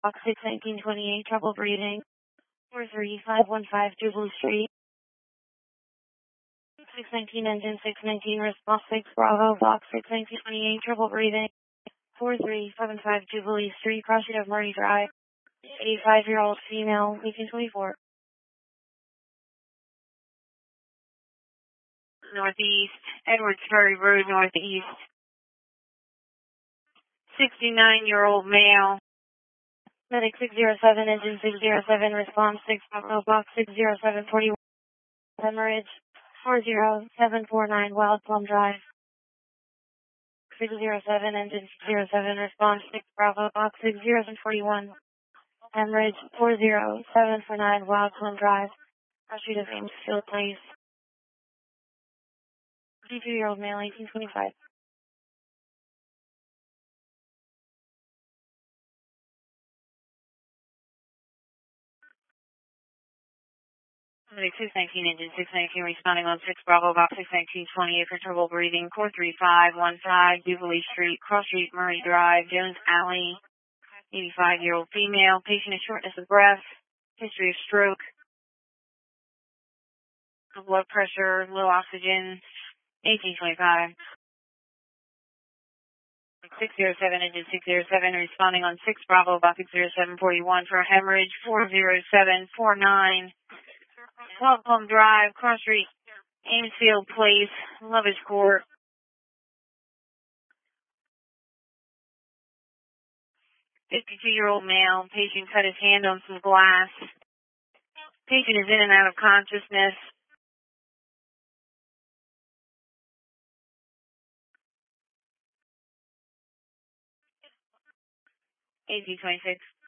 Box 61928, trouble breathing. 43515 Jubilee Street. 619 engine 619, response 6 Bravo, box 61928, trouble breathing. 4375 Jubilee Street, crossing of Murray Drive. 85-year-old female, 1824. Northeast, Edwards Ferry Road, northeast. 69-year-old male. Medic 607, engine 607, response 6 Bravo, box 60741. Hemorrhage 40749, Wild Plum Drive. 607, engine 607, response 6 Bravo, box 60741. Hemorrhage 40749, Wild Plum Drive. Street of Amesfield Place. 52-year-old male, 1825. Medic 619, engine 619, responding on 6 Bravo, box 61928 for trouble breathing. 43515 Jubilee Street, Cross Street, Murray Drive, Jones Alley. 85-year-old female. Patient is shortness of breath. History of stroke. Low blood pressure, low oxygen. 1825. 607, engine 607, responding on 6 Bravo, box 60741 for hemorrhage. 40749. Wild Plum Drive, Cross Street, Amesfield Place, Lovage Court. 52-year-old male. Patient cut his hand on some glass. Patient is in and out of consciousness. 1826.